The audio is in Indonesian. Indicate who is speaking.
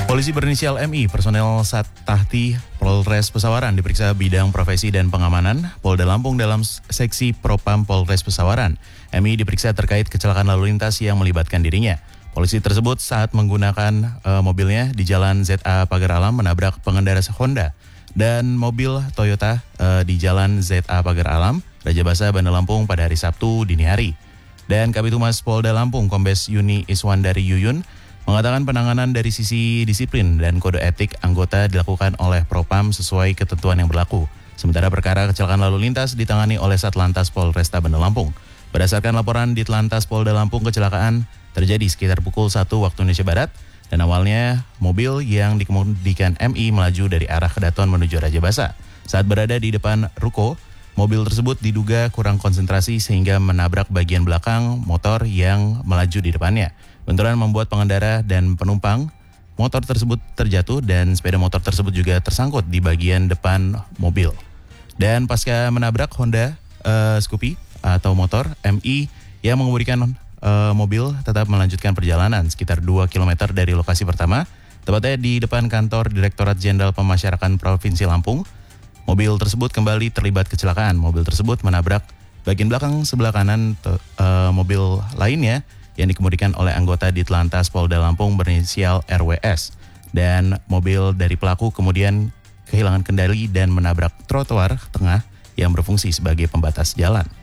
Speaker 1: Polisi berinisial MI, personel Satahti Polres Pesawaran diperiksa bidang profesi dan pengamanan Polda Lampung dalam seksi Propam Polres Pesawaran. MI diperiksa terkait kecelakaan lalu lintas yang melibatkan dirinya. Polisi tersebut saat menggunakan mobilnya di Jalan ZA Pagar Alam menabrak pengendara Honda dan mobil Toyota di Jalan ZA Pagar Alam, Raja Basa, Bandar Lampung pada hari Sabtu dini hari. Dan Kabid Humas Polda Lampung, Kombes Yuni Iswandari Yuyun, mengatakan penanganan dari sisi disiplin dan kode etik anggota dilakukan oleh Propam sesuai ketentuan yang berlaku. Sementara perkara kecelakaan lalu lintas ditangani oleh Satlantas Polresta Bandar Lampung. Berdasarkan laporan Ditlantas Polda Lampung, kecelakaan terjadi sekitar pukul 1 waktu Indonesia Barat dan awalnya mobil yang dikemudikan MI melaju dari arah Kedaton menuju Raja Basa. Saat berada di depan ruko, mobil tersebut diduga kurang konsentrasi sehingga menabrak bagian belakang motor yang melaju di depannya. Benturan membuat pengendara dan penumpang motor tersebut terjatuh dan sepeda motor tersebut juga tersangkut di bagian depan mobil. Dan pasca menabrak Honda Scoopy atau motor, MI yang mengemudikan mobil tetap melanjutkan perjalanan sekitar 2 km dari lokasi pertama, tepatnya di depan kantor Direktorat Jenderal Pemasyarakatan Provinsi Lampung. Mobil tersebut kembali terlibat kecelakaan. Mobil tersebut menabrak bagian belakang sebelah kanan mobil lainnya yang dikemudikan oleh anggota Ditlantas Polda Lampung berinisial RWS. Dan mobil dari pelaku kemudian kehilangan kendali dan menabrak trotoar tengah yang berfungsi sebagai pembatas jalan.